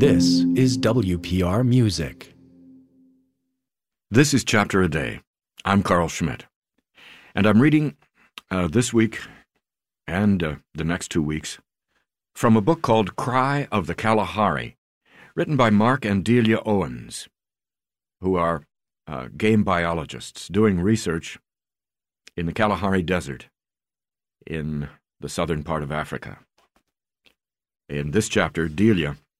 This is WPR Music. This is Chapter a Day. I'm Carl Schmidt, and I'm reading this week and the next 2 weeks from a book called Cry of the Kalahari, written by Mark and Delia Owens, who are game biologists doing research in the Kalahari Desert in the southern part of Africa. In this chapter, Delia